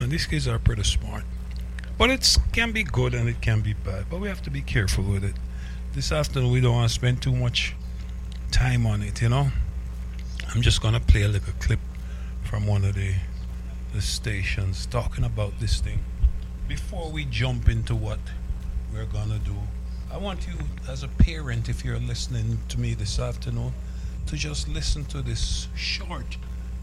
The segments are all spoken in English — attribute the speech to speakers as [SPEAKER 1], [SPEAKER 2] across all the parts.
[SPEAKER 1] And these kids are pretty smart. But it can be good and it can be bad. But we have to be careful with it. This afternoon, we don't want to spend too much time on it, you know. I'm just going to play a little clip from one of the stations talking about this thing. Before we jump into what we're going to do, I want you, as a parent, if you're listening to me this afternoon, to just listen to this short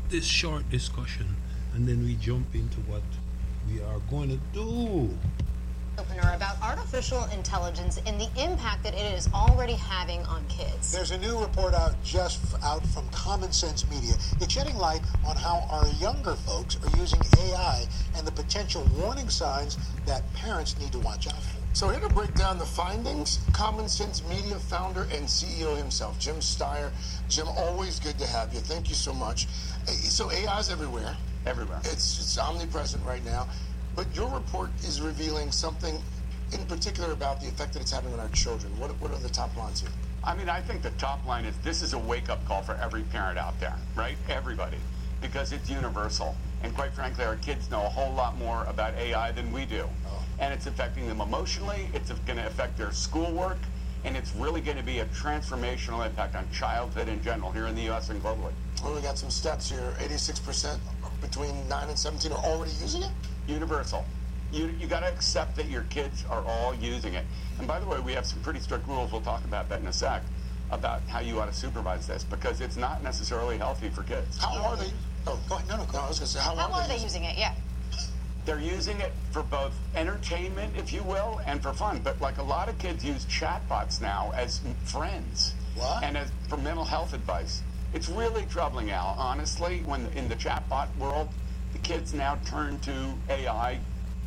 [SPEAKER 1] discussion, and then we jump into what we are going to do.
[SPEAKER 2] Opener about artificial intelligence and the impact that it is already having on kids.
[SPEAKER 3] There's a new report out from Common Sense Media. It's shedding light on how our younger folks are using AI and the potential warning signs that parents need to watch out for.
[SPEAKER 4] So here to break down the findings, Common Sense Media founder and CEO himself, Jim Steyer. Jim, always good to have you. Thank you so much. So AI is everywhere.
[SPEAKER 5] Everywhere.
[SPEAKER 4] It's omnipresent right now. But your report is revealing something in particular about the effect that it's having on our children. What are the top lines here?
[SPEAKER 5] I mean, I think the top line is this is a wake-up call for every parent out there, right? Everybody. Because it's universal. And quite frankly, our kids know a whole lot more about AI than we do. And it's affecting them emotionally. It's going to affect their schoolwork. And it's really going to be a transformational impact on childhood in general here in the U.S. and globally.
[SPEAKER 4] Well, we got some stats here. 86% between 9 and 17 are already using it?
[SPEAKER 5] Universal. You got to accept that your kids are all using it. And by the way, we have some pretty strict rules. We'll talk about that in a sec, about how you ought to supervise this, because it's not necessarily healthy for kids.
[SPEAKER 4] How are they? Oh, go ahead. No, I was going to say,
[SPEAKER 2] how are they using it? Yeah.
[SPEAKER 5] They're using it for both entertainment, if you will, and for fun. But like a lot of kids use chatbots now as friends.
[SPEAKER 4] What?
[SPEAKER 5] And as for mental health advice. It's really troubling, Al, honestly, when in the chatbot world, the kids now turn to AI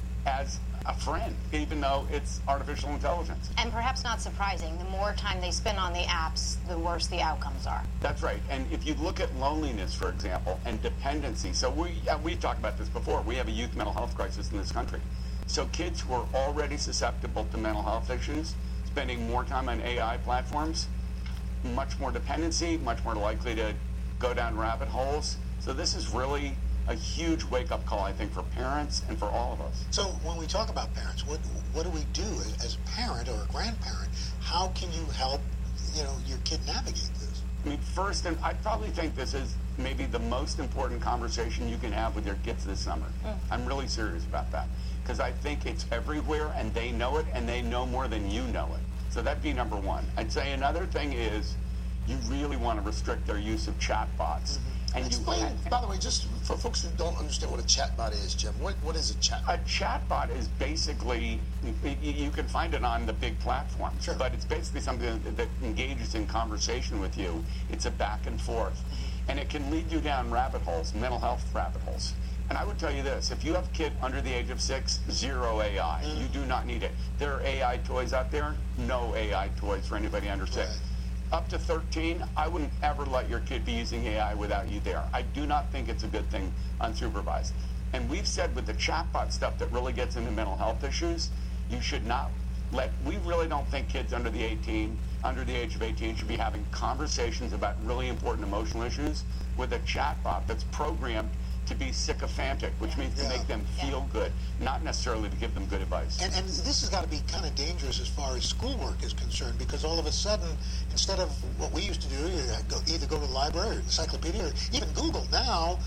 [SPEAKER 5] as a friend, even though it's artificial intelligence.
[SPEAKER 2] And perhaps not surprising, the more time they spend on the apps, the worse the outcomes are.
[SPEAKER 5] That's right. And if you look at loneliness, for example, and dependency, so we've talked about this before. We have a youth mental health crisis in this country. So kids who are already susceptible to mental health issues, spending more time on AI platforms, much more dependency, much more likely to go down rabbit holes. So this is really a huge wake-up call, I think, for parents and for all of us.
[SPEAKER 3] So when we talk about parents, what do we do as a parent or a grandparent? How can you help, your kid navigate this?
[SPEAKER 5] I mean, first, and I probably think this is maybe the most important conversation you can have with your kids this summer. I'm really serious about that, because I think it's everywhere, and they know it, and they know more than you know it. So that'd be number one. I'd say another thing is you really want to restrict their use of chatbots.
[SPEAKER 4] And explain, by the way, just for folks who don't understand what a chatbot is, Jim, what is a chatbot?
[SPEAKER 5] A chatbot is basically, you can find it on the big platforms,
[SPEAKER 4] sure,
[SPEAKER 5] but it's basically something that engages in conversation with you. It's a back and forth. And it can lead you down rabbit holes, mental health rabbit holes. And I would tell you this, if you have a kid under the age of 6, zero AI. You do not need it. There are AI toys out there, no AI toys for anybody under 6. Right. Up to 13, I wouldn't ever let your kid be using AI without you there. I do not think it's a good thing unsupervised. And we've said with the chatbot stuff that really gets into mental health issues, you should not we really don't think kids under the age of 18 should be having conversations about really important emotional issues with a chatbot that's programmed to be sycophantic, which means to make them feel good, not necessarily to give them good advice.
[SPEAKER 3] And this has got to be kind of dangerous as far as schoolwork is concerned, because all of a sudden, instead of what we used to do, either go to the library or encyclopedia or even Google, now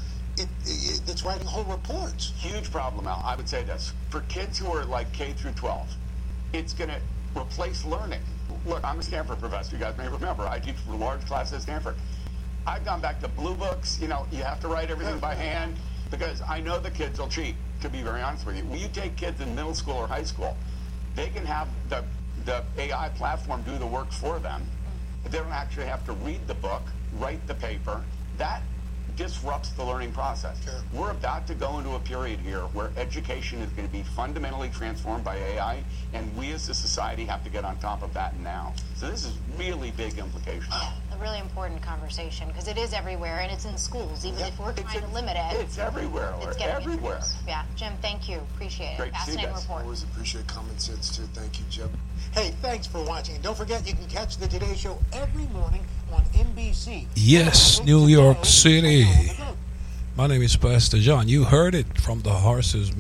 [SPEAKER 3] it's writing whole reports.
[SPEAKER 5] Huge problem, Al. I would say this. For kids who are like K through 12, it's going to replace learning. Look, I'm a Stanford professor. You guys may remember. I teach for large classes at Stanford. I've gone back to blue books. You have to write everything by hand because I know the kids will cheat, to be very honest with you. When you take kids in middle school or high school, they can have the AI platform do the work for them. They don't actually have to read the book, write the paper. That disrupts the learning process.
[SPEAKER 3] Sure.
[SPEAKER 5] We're about to go into a period here where education is going to be fundamentally transformed by AI, and we as a society have to get on top of that now. So this is really big implications.
[SPEAKER 2] A really important conversation, because it is everywhere, and it's in schools, even if we're trying to limit it.
[SPEAKER 5] It's everywhere.
[SPEAKER 2] It's getting
[SPEAKER 5] everywhere.
[SPEAKER 2] introduced. Yeah, Jim, thank you. Appreciate it.
[SPEAKER 5] Great to see you
[SPEAKER 2] Fascinating
[SPEAKER 5] guys.
[SPEAKER 2] report.
[SPEAKER 4] Always appreciate Common Sense, too. Thank you, Jim.
[SPEAKER 3] Hey, thanks for watching. And don't forget, you can catch the Today Show every morning on NBC.
[SPEAKER 1] Yes, New York City. My name is Pastor John. You heard it from the horse's